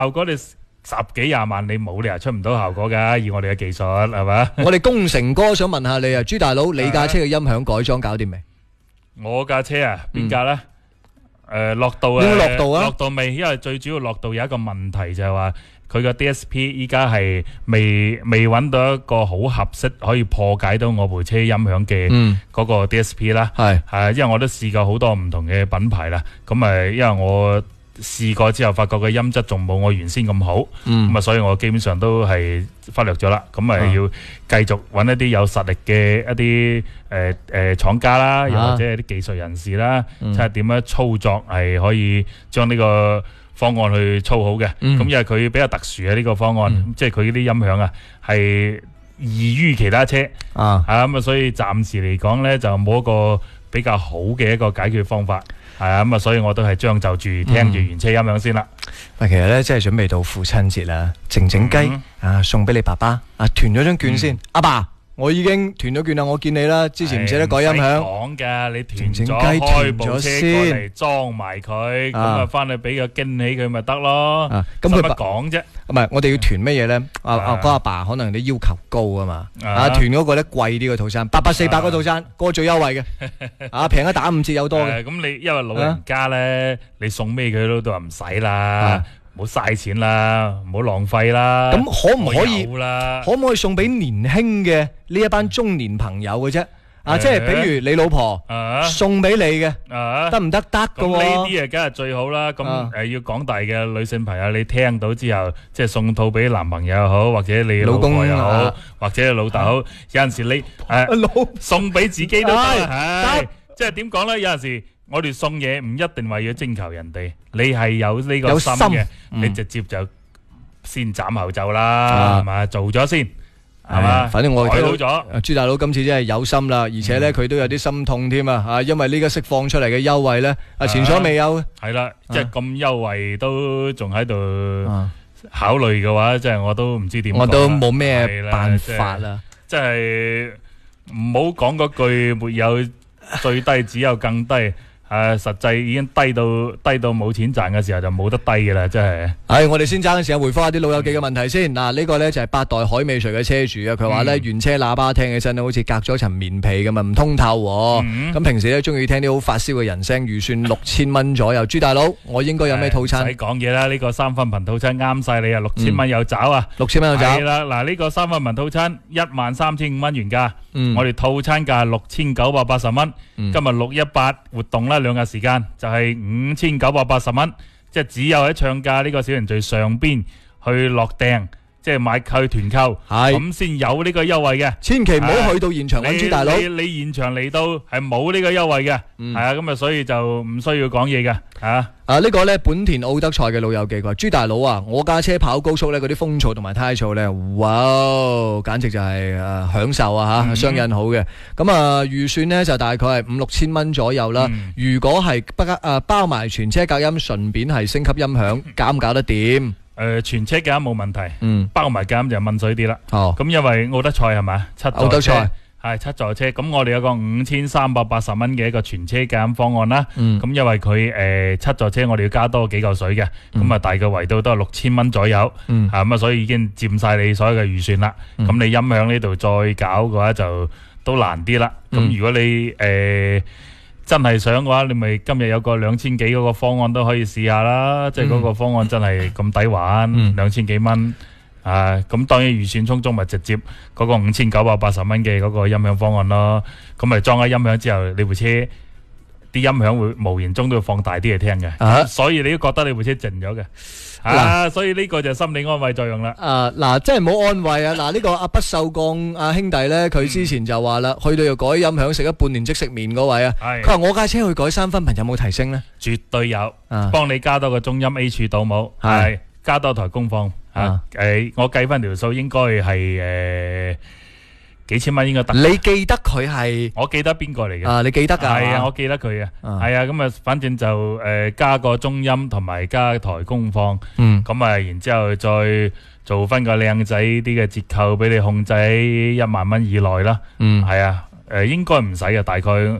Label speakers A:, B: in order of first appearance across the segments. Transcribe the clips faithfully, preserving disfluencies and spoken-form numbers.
A: 效果你十幾廿萬你冇理由出唔到效果㗎，以我哋嘅技術係嘛？
B: 我哋工程哥想問下你啊，朱大佬，你架車嘅音響改裝搞掂未？
A: 我架車啊，邊架咧？誒落道啊，
B: 應該落道啊，
A: 落道未？因為最主要落道有一個問題就係話佢個 D S P 依家係未未揾到一個好合適可以破解到我部車音響嘅嗰個 D S P 啦。係係，因為我都試過好多唔同嘅品牌啦，咁誒，因為我試過之後，發覺個音質仲冇我原先咁好，咁啊、嗯，所以我基本上都係忽略咗啦。咁啊，要繼續揾一啲有實力嘅一啲誒誒廠家啦，又或者係啲技術人士啦，睇下點樣操作係可以將呢個方案去操好嘅。咁、嗯、因為佢比較特殊嘅呢、呢個方案，嗯、即係佢啲音響啊係異於其他車啊，啊咁啊，所以暫時嚟講咧就冇一個比較好嘅一個解決方法。係啊，咁啊，所以我都係將就住聽住原車音響先啦。
B: 喂、嗯，其實咧，即係準備到父親節啦，靜靜雞、嗯、啊，送俾你爸爸啊，團咗張券先。阿、嗯、爸，我已經團咗券啦，我見你啦，之前唔捨得改音響。
A: 講噶，你團咗開部車過嚟裝埋佢，咁啊翻去俾個驚喜佢咪得咯。咁佢乜講啫？
B: 唔係，我哋要團乜嘢咧？阿阿哥阿爸可能你要求高啊嘛。啊，團嗰個咧貴啲嘅套餐，八百四百嗰套餐，嗰個最優惠嘅。啊，平一打五折有多嘅。
A: 咁你因為老人家咧，你送咩佢都都話唔使啦。唔好嘥錢啦，唔好浪費啦。咁可唔可以？
B: 可唔可以送俾年輕嘅呢一班中年朋友嘅啫？啊，即係比如你老婆送俾你嘅，得唔得？得㗎喎。
A: 呢啲啊，梗係最好啦。咁誒，要廣大嘅女性朋友，你聽到之後，即係送套俾男朋友又好，或者你老公又好，或者你老豆，有陣時你誒送俾自己都得。係，即係點講咧？有陣時。我哋送嘢唔一定話要徵求人哋，你係有呢個心嘅，你直接就先斬後奏啦，係嘛？做咗先，係嘛？
B: 反正我
A: 睇到咗，
B: 朱大佬今次真係有心啦，而且咧佢都有啲心痛添啊！啊，因為呢個釋放出嚟嘅優惠咧，啊前所未有嘅。係啦，
A: 即係咁優惠都仲喺度考慮嘅話，即係我都唔知點。
B: 我都冇咩辦法啦，
A: 即係唔好講嗰句沒有最低，只有更低。誒，實際已經低到低到冇錢賺嘅時候就冇得低嘅啦，真係。
B: 係，我哋先爭緊時間回覆下啲老友記嘅問題先。嗱，呢個咧就係八代海美瑞嘅車主啊，佢話咧原車喇叭聽起身咧好似隔咗層棉被咁啊，唔通透。咁平時咧中意聽啲好發燒嘅人聲，預算六千蚊左右。朱大佬，我應該有咩套餐？
A: 唔使講嘢啦，呢個三分頻套餐啱晒你啊，六千蚊有找啊，
B: 六千蚊有找。
A: 係啦，嗱呢個三分頻套餐一萬三千五蚊原價，我哋套餐價六千九百八十蚊。今日六一八活動啦。兩日時間就係五千九百八十蚊，即係只有喺唱價呢個小程序上邊去落訂，即係買購團購，咁先有呢個優惠嘅。千祈唔好去到現場揾朱大佬。你你現場嚟到係冇呢個優惠嘅，係啊，咁啊所以就唔需要講嘢嘅，吓。
B: 啊呢個咧本田奧德賽嘅老友記話：朱大佬啊，我架車跑高速咧，嗰啲風噪同埋胎噪咧，哇，簡直就係誒享受啊吓，雙引好嘅。咁啊預算咧就大概係五六千蚊左右啦。如果係不誒包埋全車隔音，順便係升級音響，搞唔搞得掂？
A: 誒，全車隔音冇問題，嗯，包埋隔音就問水啲啦。哦，咁因為奧德賽係咪七座車？係七座車，咁我哋有個五千三百八十蚊嘅一個全車隔音方案啦。嗯，咁因為佢誒七座車，我哋要加多幾嚿水嘅，咁啊大概圍到都係六千蚊左右。嗯，啊咁啊，所以已經佔晒你所有嘅預算啦。咁你音響呢度再搞嘅話就都難啲啦。咁如果你誒真係想嘅話，你咪今日有個兩千幾嗰個方案都可以試下啦。即係嗰個方案真係咁抵玩，兩千幾蚊。啊，咁當然預算充足咪直接嗰個五千九百八十蚊嘅嗰個音響方案咯。咁咪裝咗音響之後，你部車啲音響會無形中都會放大啲嚟聽嘅。啊，所以你都覺得你部車靜咗嘅。啊，所以呢個就心理安慰作用啦。啊，嗱，真係唔好安慰啊！嗱，呢個阿不鏽鋼阿兄弟咧，佢之前就話啦，去到又改音響，食咗半年即食麵嗰位啊。佢話我架車去改三分頻有冇提升咧？絕對有，幫你加多個中音 A 柱倒模，係加多台功放。啊！誒，我計翻條數應該係誒幾千蚊應該得。你記得佢係？我記得邊個嚟嘅？啊，你記得㗎？係啊，我記得佢嘅。係啊，咁啊，反正就誒加個中音同埋加台功放。嗯。咁啊，然之後再做翻個靚仔啲嘅折扣俾你控制喺一萬蚊以內啦。嗯。係啊，誒應該唔使嘅，大概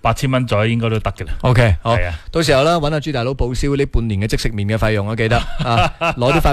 A: 八千蚊左右應該都得嘅啦。
B: OK， 好，到時候啦，揾阿朱大佬報銷呢半年嘅即食麵嘅費用啊，記得啊，攞啲